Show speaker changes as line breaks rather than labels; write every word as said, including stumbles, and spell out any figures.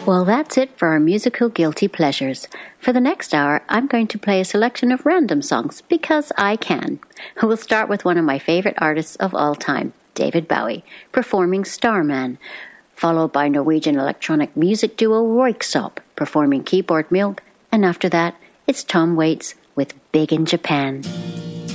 Well, that's it for our musical guilty pleasures. For the next hour, I'm going to play a selection of random songs because I can. We'll start with one of my favorite artists of all time, David Bowie, performing Starman, followed by Norwegian electronic music duo Röyksopp performing Keyboard Milk, and after that, it's Tom Waits with Big in Japan.